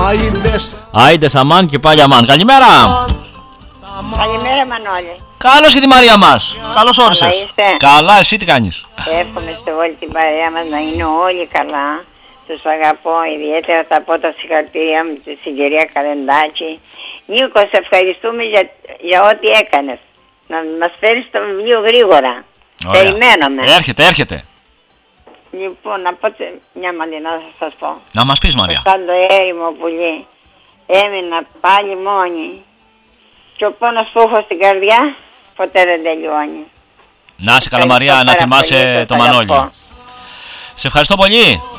Άιντες αμάν και πάλι αμάν. Καλημέρα. Καλημέρα Μανώλη. Καλώς και τη Μαρία μας. Καλώς όρισες. Καλά, εσύ τι κάνεις? Εύχομαι σε όλη την παρέα μας να είναι όλοι καλά. Τους αγαπώ ιδιαίτερα, θα πω τα συγχαρητήριά μου στην κυρία Καλεντάκη. Νίκο, σε ευχαριστούμε για ό,τι έκανες. Να μας φέρεις το βιβλίο γρήγορα. Ωραία. Περιμέναμε. Έρχεται. Λοιπόν, να πω μια μαλλινά θα σας πω. Να μας πεις, Μαρία. Σαν το έρημο πουλί έμεινα πάλι μόνη και ο πόνος που έχω στην καρδιά ποτέ δεν τελειώνει. Να είσαι καλά, Μαρία, να θυμάσαι το Μανώλη. Σε ευχαριστώ πολύ.